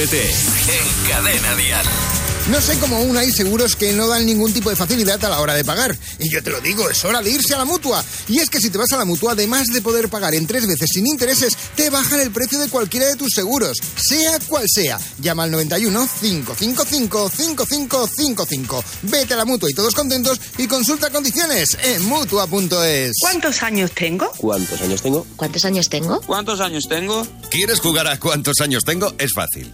Atrévete en Cadena Dial. No sé cómo aún hay seguros que no dan ningún tipo de facilidad a la hora de pagar. Y yo te lo digo, es hora de irse a la Mutua. Y es que si te vas a la Mutua, además de poder pagar en 3 veces sin intereses, te bajan el precio de cualquiera de tus seguros, sea cual sea. Llama al 91 555 5555. Vete a la Mutua y todos contentos y consulta condiciones en Mutua.es. ¿Cuántos años tengo? ¿Cuántos años tengo? ¿Cuántos años tengo? ¿Cuántos años tengo? ¿Quieres jugar a cuántos años tengo? Es fácil.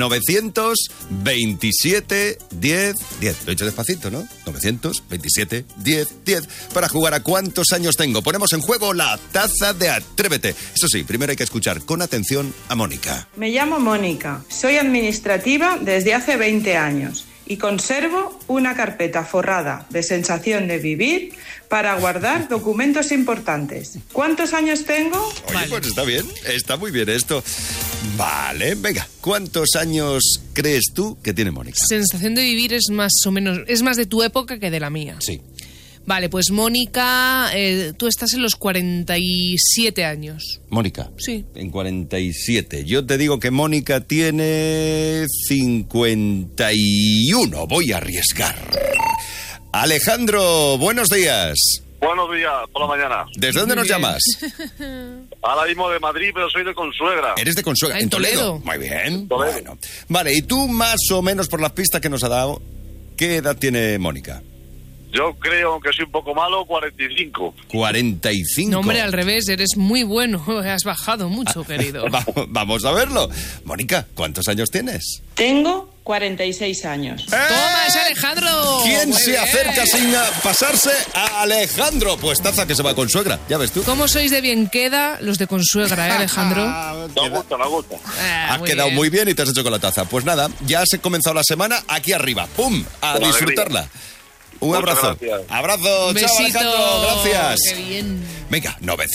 927 10 10. Lo he hecho despacito, ¿no? 927 10 10. Para jugar a cuántos años tengo. Ponemos en juego la taza de Atrévete. Eso sí, primero hay que escuchar con atención a Mónica. Me llamo Mónica. Soy administrativa desde hace 20 años y conservo una carpeta forrada de sensación de vivir para guardar documentos importantes. ¿Cuántos años tengo? Oye, pues está bien, está muy bien esto. Vale, venga, ¿cuántos años crees tú que tiene Mónica? Sensación de vivir es más o menos, es más de tu época que de la mía. Sí. Vale, pues Mónica, tú estás en los 47 años. Mónica. Sí. En 47. Yo te digo que Mónica tiene 51. Voy a arriesgar. Alejandro, buenos días. Buenos días, por la mañana. ¿Desde dónde nos llamas? Ahora mismo de Madrid, pero soy de Consuegra. ¿Eres de Consuegra? ¿En Toledo? Muy bien. Toledo. Bueno. Vale, y tú más o menos por las pistas que nos ha dado, ¿qué edad tiene Mónica? Yo creo, aunque soy un poco malo, 45. 45. No, hombre, al revés, eres muy bueno. Has bajado mucho, querido. Vamos a verlo. Mónica, ¿cuántos años tienes? Tengo 46 años. ¡Toma, es Alejandro! ¿Quién Muy se bien. acerca sin pasarse? A Alejandro. Pues taza que se va con suegra, ya ves tú. ¿Cómo sois de bien queda los de Consuegra, Alejandro? Nos gusta. Has quedado muy bien y te has hecho con la taza. Pues nada, ya se ha comenzado la semana aquí arriba. ¡Pum! A Con disfrutarla. Un Muchas abrazo. gracias. Abrazo. Un Chao, besito. Alejandro. Gracias. ¡Qué bien! Venga,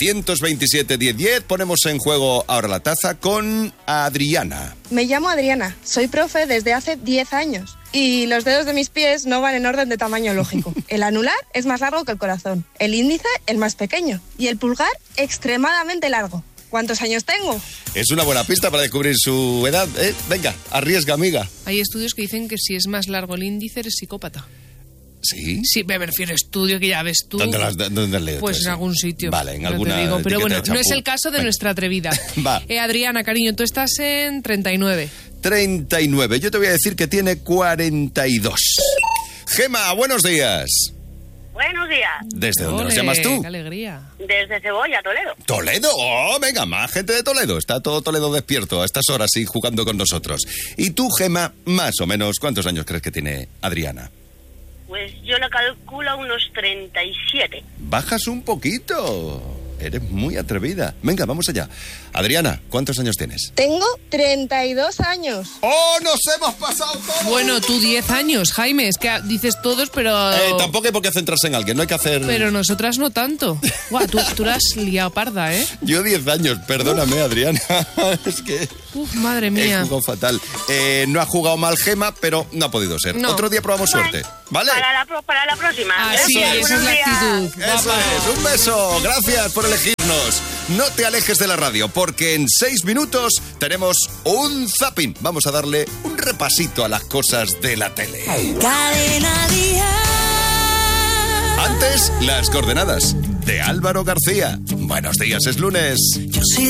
927 10 10. Ponemos en juego ahora la taza con Adriana. Me llamo Adriana, soy profe desde hace 10 años y los dedos de mis pies no van en orden de tamaño lógico. El anular es más largo que el corazón, el índice el más pequeño y el pulgar extremadamente largo. ¿Cuántos años tengo? Es una buena pista para descubrir su edad, ¿eh? Venga, arriesga, amiga. Hay estudios que dicen que si es más largo el índice eres psicópata. ¿Sí? Sí, me refiero a estudio que ya ves tú. ¿Dónde has leído? Pues tú en eso? algún sitio. Vale, en no alguna te digo. Pero bueno, etiqueta de no es champú. el caso de Venga. nuestra atrevida. Va. Adriana, cariño, tú estás en 39. 39. Yo te voy a decir que tiene 42. Gema, buenos días. Buenos días. ¿Desde dónde nos Ole, llamas tú? ¡Qué alegría! Desde Cebolla, Toledo. ¿Toledo? Oh, venga, más gente de Toledo. Está todo Toledo despierto a estas horas y jugando con nosotros. Y tú, Gema, más o menos, ¿cuántos años crees que tiene Adriana? Pues yo le calculo unos 37. Bajas un poquito. Eres muy atrevida. Venga, vamos allá. Adriana, ¿cuántos años tienes? Tengo 32 años. ¡Oh, nos hemos pasado todos! Bueno, tú 10 años, Jaime. Es que dices todos, pero... Tampoco hay por qué centrarse en alguien. No hay que hacer... Pero nosotras no tanto. Guau, tú la has liado parda, ¿eh? Yo 10 años. Perdóname, Adriana. Es que... Madre mía. He jugado fatal. No ha jugado mal Gema, pero no ha podido ser. No. Otro día probamos suerte. ¿Vale? Para la próxima. Así Gracias, es, esa es la buenos días. actitud. Eso es, un beso, gracias por elegirnos. No te alejes de la radio, porque en 6 minutos tenemos un zapping. Vamos a darle un repasito a las cosas de la tele. Cadena Dial. Antes, las coordenadas de Álvaro García. Buenos días, es lunes.